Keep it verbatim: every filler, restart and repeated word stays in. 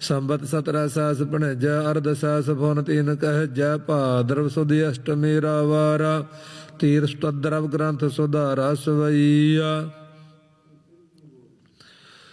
ਸੰਬਤ ਸਤਰਾ ਸਾਸ ਭਣਜੈ ਅਰਧ ਸਾਸ ਫੁਨ ਤੀਨ ਕਹਿ ਜੈ ਭਾਦਰਵ ਸੁਦੀ ਅਸ਼ਟਮੀ ਰਾਵਾਰਾ ਤੀਰ ਸਤਦਰਵ ਗ੍ਰੰਥ ਸੁਧਾਰਾ ਸਵਈਆ।